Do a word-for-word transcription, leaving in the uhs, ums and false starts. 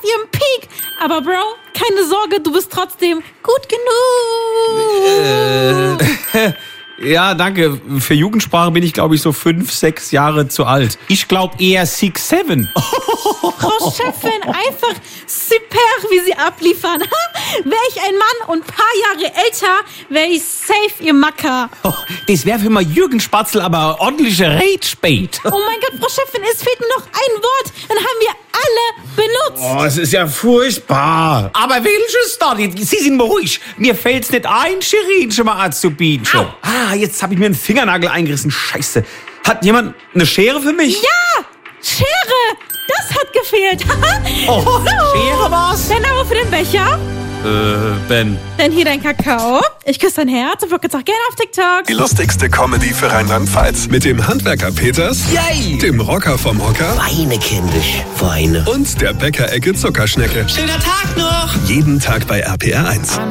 ihrem Peak. Aber Bro, keine Sorge, du bist trotzdem gut genug. Äh, ja, danke. Für Jugendsprache bin ich, glaube ich, so fünf, sechs Jahre zu alt. Ich glaube eher six, seven. Frau Chefin, einfach super, wie Sie abliefern. Wäre ich ein Mann und ein paar Jahre älter, wäre ich safe Ihr Macker. Oh, das wäre für mal Jürgen Spatzel aber ordentliche Rage-Bait. Oh mein Gott, Frau Chefin, es fehlt nur noch ein Wort. Dann haben wir alle benutzt. Oh, es ist ja furchtbar. Aber welches da? Sie sind beruhigt. Mir fällt's nicht ein, Shirin schon mal anzubieten. Au. Ah, jetzt habe ich mir einen Fingernagel eingerissen. Scheiße. Hat jemand eine Schere für mich? Ja, Schere. Das hat gefehlt. Oh, so. Schere war's? Der Name für den Becher? Äh, Ben. Dann hier dein Kakao. Ich küsse dein Herz und folge jetzt auch gerne auf TikTok. Die lustigste Comedy für Rheinland-Pfalz. Mit dem Handwerker Peters, Yay! dem Rocker vom Hocker Weine, kindisch, Weine. und der Bäckerecke Zuckerschnecke. Schöner Tag noch! Jeden Tag bei R P R eins.